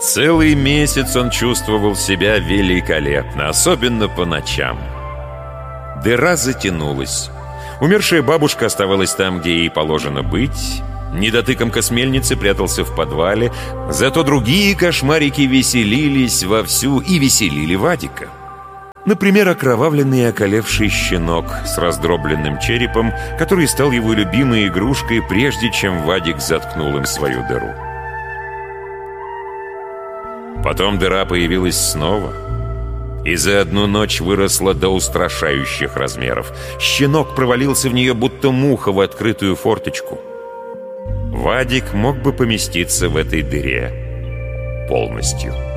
Целый месяц он чувствовал себя великолепно, особенно по ночам. Дыра затянулась. Умершая бабушка оставалась там, где ей положено быть. Недотыкомка с мельницы прятался в подвале. Зато другие кошмарики веселились вовсю и веселили Вадика. Например, окровавленный и околевший щенок с раздробленным черепом, который стал его любимой игрушкой, прежде чем Вадик заткнул им свою дыру. Потом дыра появилась снова и за одну ночь выросла до устрашающих размеров. Щенок провалился в нее, будто муха в открытую форточку. Вадик мог бы поместиться в этой дыре полностью.